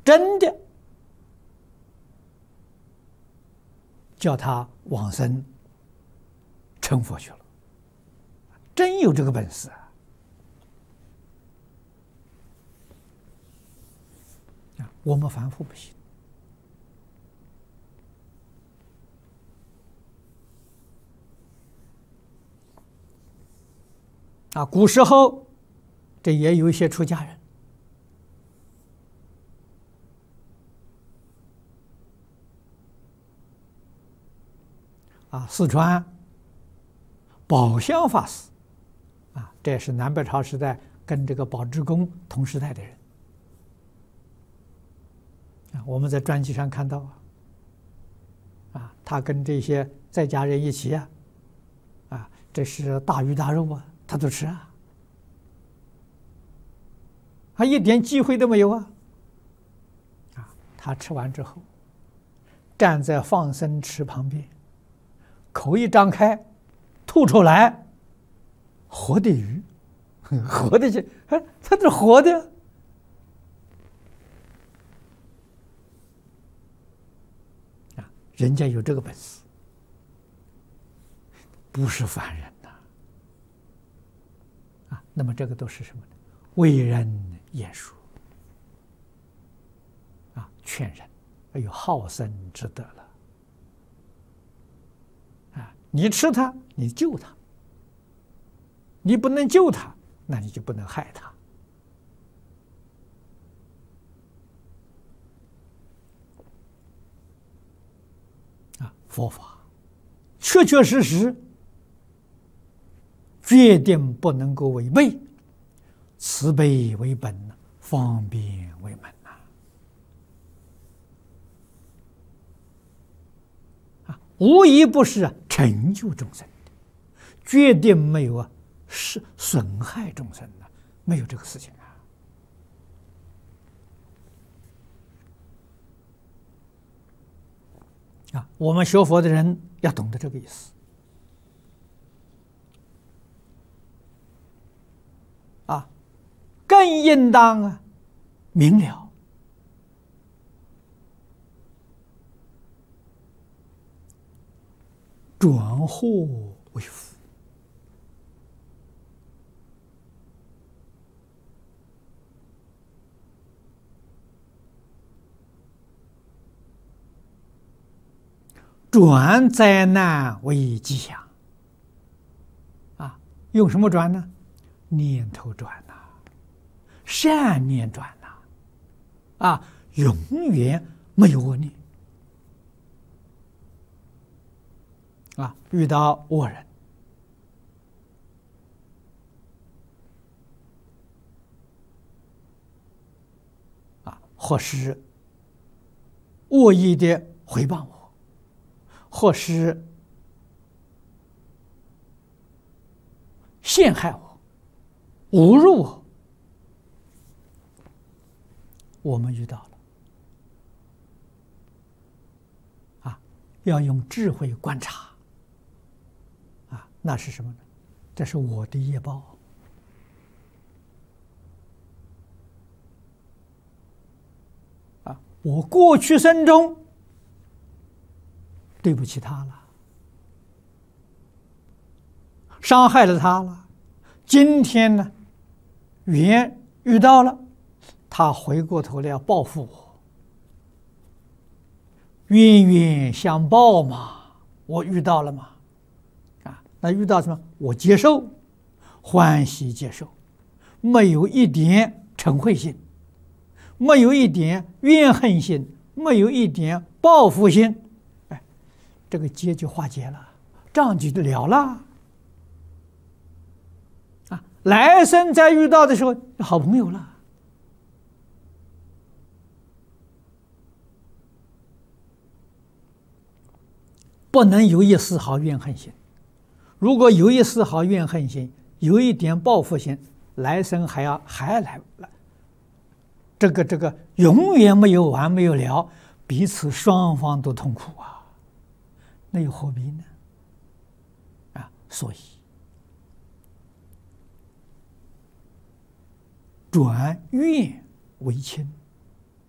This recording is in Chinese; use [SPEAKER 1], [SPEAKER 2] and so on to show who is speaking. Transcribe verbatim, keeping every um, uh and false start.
[SPEAKER 1] 真的叫他往生成佛去了，真有这个本事啊！啊，我们凡夫不行。啊，古时候这也有一些出家人啊，四川宝相法师啊，这也是南北朝时代跟这个宝志公同时代的人啊，我们在传记上看到啊，啊，他跟这些在家人一起啊，啊，这是大鱼大肉啊。他都吃啊，他一点忌讳都没有啊！啊，他吃完之后，站在放生池旁边，口一张开，吐出来，活的鱼，活的去，哎，它是活的啊！人家有这个本事，不是凡人。那么这个都是什么呢？为人言说啊，劝人，有好生之德了啊！你吃它，你救它；你不能救它，那你就不能害它啊！佛法确确实实。决定不能够违背，慈悲为本，方便为门呐！啊，无一不是成就众生的，决定没有啊，是损害众生的，没有这个事情啊！啊，我们学佛的人要懂得这个意思。啊，更应当啊明了，转祸为福转灾难为吉祥啊！用什么转呢？念头转呐、啊，善念转呐、啊，啊，永远没有恶念啊！遇到恶人啊，或是恶意的回谤我，或是陷害我。侮辱我，我们遇到了啊，要用智慧观察啊，那是什么呢？这是我的业报啊，我过去生中对不起他了，伤害了他了，今天呢？缘遇到了，他回过头来要报复我，冤冤相报嘛，我遇到了嘛，啊，那遇到什么？我接受，欢喜接受，没有一点嗔恚心，没有一点怨恨心，没有一点报复心，哎，这个结就化解了，账就了了。来生再遇到的时候，好朋友了。不能有一丝毫怨恨心。如果有一丝毫怨恨心，有一点报复心，来生还要还来来，这个这个永远没有完没有了，彼此双方都痛苦啊，那又何必呢？啊，所以。转怨为亲